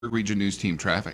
Region News Team traffic.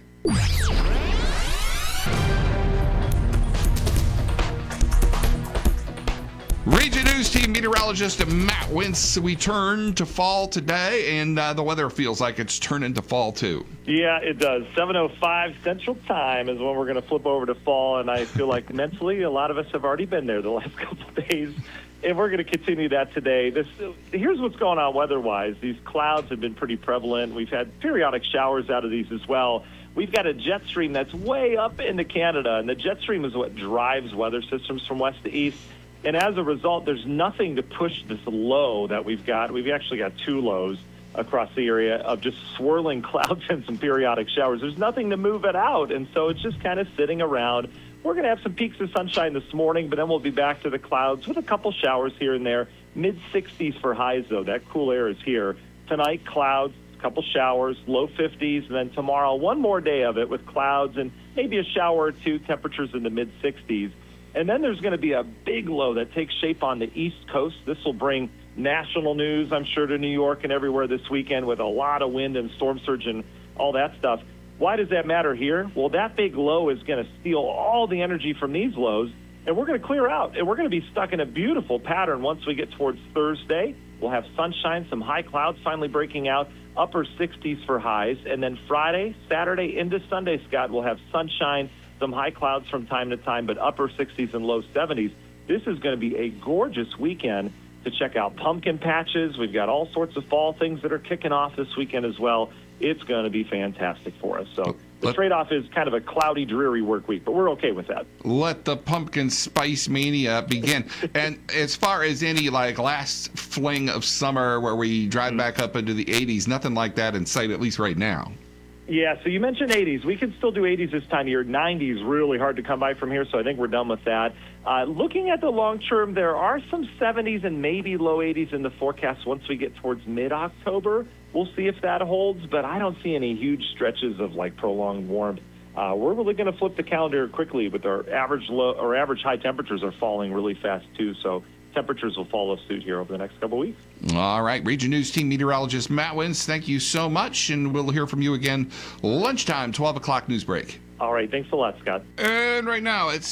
Region News Team meteorologist Matt Wentz. We turn to fall today, and the weather feels like it's turning to fall too. Yeah, it does. 7:05 Central Time is when we're going to flip over to fall, and I feel like mentally a lot of us have already been there the last couple of days, and we're going to continue that today. Here's what's going on weather-wise. These clouds have been pretty prevalent. We've had periodic showers out of these as well. We've got a jet stream that's way up into Canada, and the jet stream is what drives weather systems from west to east. And as a result, there's nothing to push this low that we've got. We've actually got two lows across the area of just swirling clouds and some periodic showers. There's nothing to move it out, and so it's just kind of sitting around. We're going to have some peaks of sunshine this morning, but then we'll be back to the clouds with a couple showers here and there. Mid-60s for highs, though. That cool air is here. Tonight, clouds, a couple showers, low 50s, and then tomorrow, one more day of it with clouds and maybe a shower or two, temperatures in the mid-60s. And then there's going to be a big low that takes shape on the East Coast. This will bring national news, I'm sure, to New York and everywhere this weekend with a lot of wind and storm surge and all that stuff. Why does that matter here? Well, that big low is going to steal all the energy from these lows, and we're going to clear out. And we're going to be stuck in a beautiful pattern once we get towards Thursday. We'll have sunshine, some high clouds finally breaking out, upper 60s for highs. And then Friday, Saturday into Sunday, Scott, we'll have sunshine, some high clouds from time to time, but upper 60s and low 70s. This is going to be a gorgeous weekend to check out pumpkin patches. We've got all sorts of fall things that are kicking off this weekend as well. It's going to be fantastic for us. So the trade-off is kind of a cloudy, dreary work week, but we're okay with that. Let the pumpkin spice mania begin. And as far as any last fling of summer where we drive back up into the 80s, nothing like that in sight, at least right now. Yeah, so you mentioned 80s. We can still do 80s this time of year. 90s really hard to come by from here, so I think we're done with that. Looking at the long term, there are some 70s and maybe low 80s in the forecast once we get towards mid-October. We'll see if that holds, but I don't see any huge stretches of prolonged warmth. We're really going to flip the calendar quickly with our average low or average high temperatures are falling really fast too. So temperatures will follow suit here over the next couple of weeks. All right. Region News Team meteorologist Matt Wentz, thank you so much, and we'll hear from you again lunchtime, 12 o'clock news break. All right. Thanks a lot, Scott. And right now it's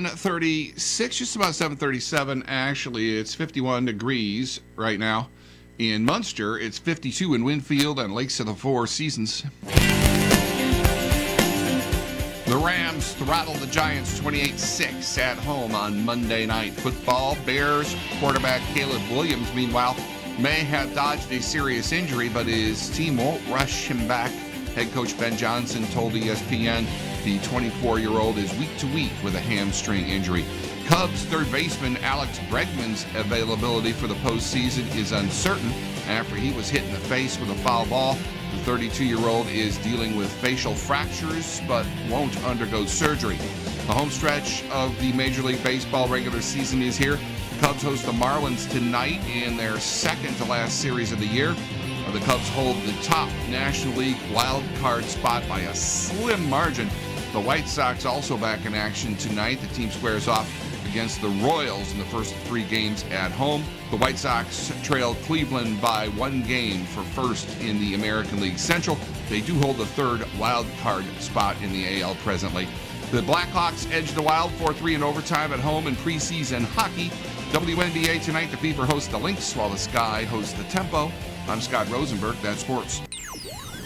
7:36, just about 7:37. Actually, it's 51 degrees right now. In Munster, it's 52 in Winfield and Lakes of the Four Seasons. The Rams throttled the Giants 28-6 at home on Monday Night Football. Bears quarterback Caleb Williams, meanwhile, may have dodged a serious injury, but his team won't rush him back. Head coach Ben Johnson told ESPN the 24-year-old is week to week with a hamstring injury. Cubs third baseman Alex Bregman's availability for the postseason is uncertain after he was hit in the face with a foul ball. The 32-year-old is dealing with facial fractures but won't undergo surgery. The home stretch of the Major League Baseball regular season is here. The Cubs host the Marlins tonight in their second to last series of the year. The Cubs hold the top National League wild card spot by a slim margin. The White Sox also back in action tonight. The team squares off against the Royals in the first three games at home. The White Sox trail Cleveland by one game for first in the American League Central. They do hold the third wild card spot in the AL presently. The Blackhawks edge the Wild 4-3 in overtime at home in preseason hockey. WNBA tonight, the Fever hosts the Lynx while the Sky hosts the Tempo. I'm Scott Rosenberg. That's sports.